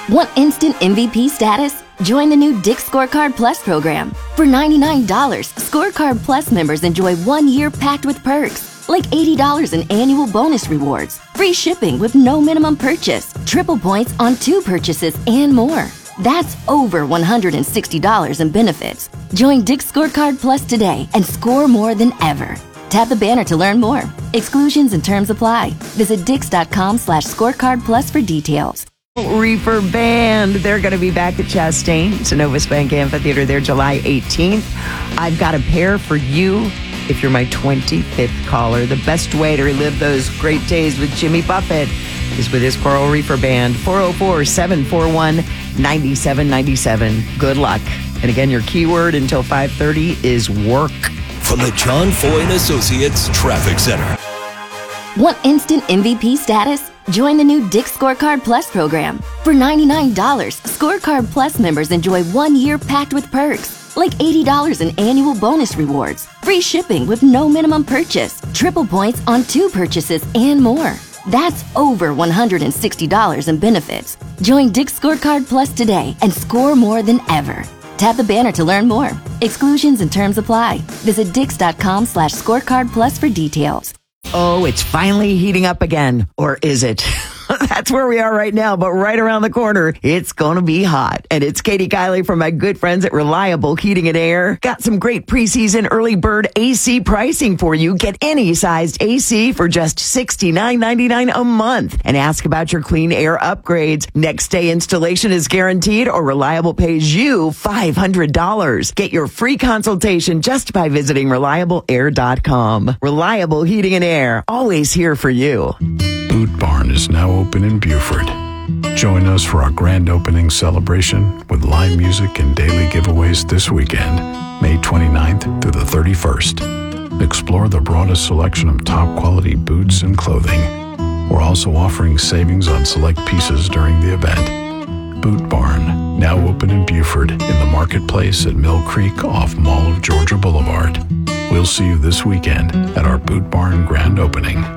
Want instant MVP status? Join the new Dick's Scorecard Plus program. For $99, Scorecard Plus members enjoy 1 year packed with perks, like $80 in annual bonus rewards, free shipping with no minimum purchase, triple points on 2 purchases, and more. That's over $160 in benefits. Join Dick's Scorecard Plus today and score more than ever. Tap the banner to learn more. Exclusions and terms apply. Visit dix.com/scorecard plus for details. Reefer Band. They're going to be back at Chastain, Synovus Bank Amphitheater there July 18th. I've got a pair for you if you're my 25th caller. The best way to relive those great days with Jimmy Buffett is with his Coral Reefer Band. 404-741-9797. Good luck. And again, your keyword until 5:30 is work. From the John Foy & Associates Traffic Center. Want instant MVP status? Join the new Dick's Scorecard Plus program. For $99, Scorecard Plus members enjoy 1 year packed with perks, like $80 in annual bonus rewards, free shipping with no minimum purchase, triple points on 2 purchases, and more. That's over $160 in benefits. Join Dick's Scorecard Plus today and score more than ever. Tap the banner to learn more. Exclusions and terms apply. Visit dix.com/scorecard plus for details. Oh, it's finally heating up again. Or is it? That's where we are right now, but right around the corner, it's going to be hot. And it's Katie Kiley from my good friends at Reliable Heating and Air. Got some great preseason early bird AC pricing for you. Get any sized AC for just $69.99 a month. And ask about your clean air upgrades. Next day installation is guaranteed or Reliable pays you $500. Get your free consultation just by visiting ReliableAir.com. Reliable Heating and Air, always here for you. Boot Barn is now open in Buford. Join us for our grand opening celebration with live music and daily giveaways this weekend, May 29th through the 31st. Explore the broadest selection of top quality boots and clothing. We're also offering savings on select pieces during the event. Boot Barn, now open in Buford in the marketplace at Mill Creek off Mall of Georgia Boulevard. We'll see you this weekend at our Boot Barn grand opening.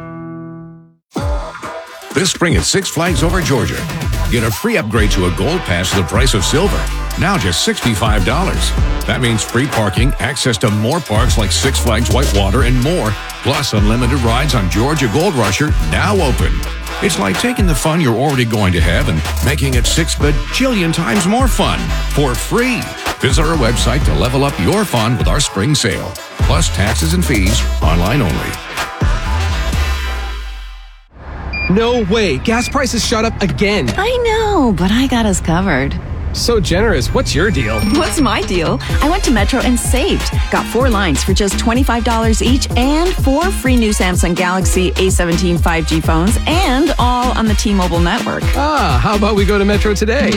This spring at Six Flags Over Georgia. Get a free upgrade to a gold pass at the price of silver. Now just $65. That means free parking, access to more parks like Six Flags Whitewater and more, plus unlimited rides on Georgia Gold Rusher, now open. It's like taking the fun you're already going to have and making it 6 bajillion times more fun for free. Visit our website to level up your fun with our spring sale. Plus taxes and fees, online only. No way. Gas prices shot up again. I know, but I got us covered. So generous. What's your deal? What's my deal? I went to Metro and saved. Got 4 lines for just $25 each and 4 free new Samsung Galaxy A17 5G phones and all on the T-Mobile network. How about we go to Metro today?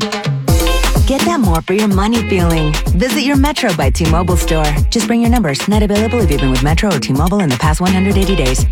Get that more for your money feeling. Visit your Metro by T-Mobile store. Just bring your numbers. Not available if you've been with Metro or T-Mobile in the past 180 days.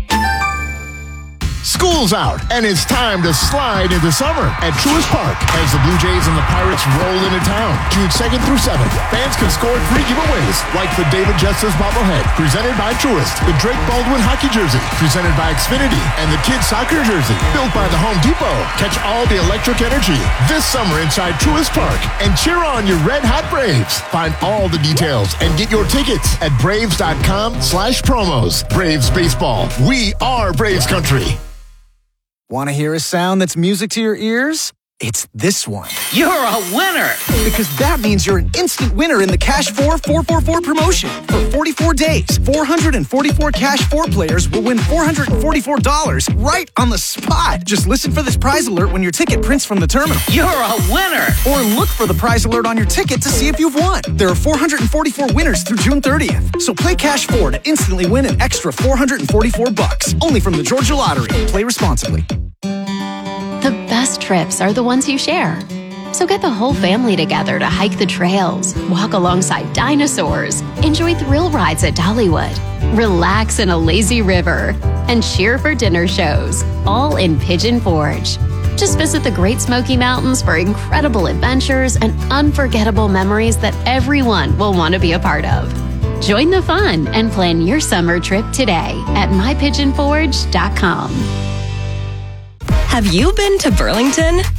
School's out, and it's time to slide into summer at Truist Park as the Blue Jays and the Pirates roll into town. June 2nd through 7th, fans can score 3 giveaways, like the David Justice bobblehead, presented by Truist, the Drake Baldwin hockey jersey, presented by Xfinity, and the kids soccer jersey, built by the Home Depot. Catch all the electric energy this summer inside Truist Park, and cheer on your Red Hot Braves. Find all the details and get your tickets at braves.com/promos. Braves baseball. We are Braves country. Want to hear a sound that's music to your ears? It's this one. You're a winner! Because that means you're an instant winner in the Cash 4 444 promotion. For 44 days, 444 Cash 4 players will win $444 right on the spot. Just listen for this prize alert when your ticket prints from the terminal. You're a winner! Or look for the prize alert on your ticket to see if you've won. There are 444 winners through June 30th. So play Cash 4 to instantly win an extra $444. Only from the Georgia Lottery. Play responsibly. The best trips are the ones you share. So get the whole family together to hike the trails, walk alongside dinosaurs, enjoy thrill rides at Dollywood, relax in a lazy river, and cheer for dinner shows, all in Pigeon Forge. Just visit the Great Smoky Mountains for incredible adventures and unforgettable memories that everyone will want to be a part of. Join the fun and plan your summer trip today at mypigeonforge.com. Have you been to Burlington?